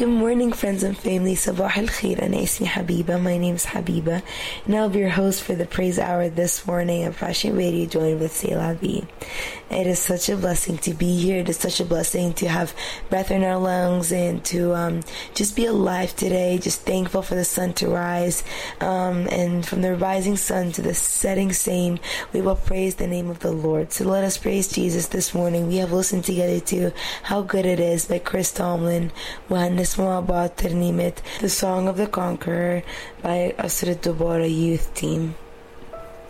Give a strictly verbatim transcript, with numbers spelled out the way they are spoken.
Good morning, friends and family. Sabah al-Khair. Ana ismi Habiba. My name is Habiba, and I'll be your host for the Praise Hour this morning at Passion Radio, joined with Selah B. It is such a blessing to be here. It is such a blessing to have breath in our lungs and to um, just be alive today. Just thankful for the sun to rise. Um, and from the rising sun to the setting same, we will praise the name of the Lord. So let us praise Jesus this morning. We have listened together to How Good It Is by Chris Tomlin. The Song of the Conqueror by Asr Dobora Youth Team.